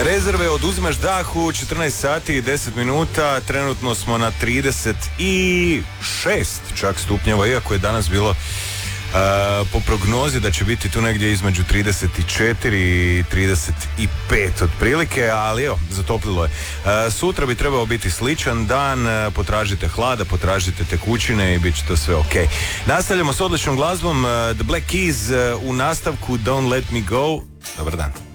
rezerve, oduzimaš dah u 14 sati i 10 minuta, trenutno smo na 36 čak stupnjeva, iako je danas bilo po prognozi da će biti tu negdje između 34 i 35 otprilike, ali evo, zatoplilo je. Sutra bi trebao biti sličan dan, potražite hlada, potražite tekućine i bit će to sve ok. Nastavljamo s odličnom glazbom, The Black Keys u nastavku Don't Let Me Go. Dobar dan.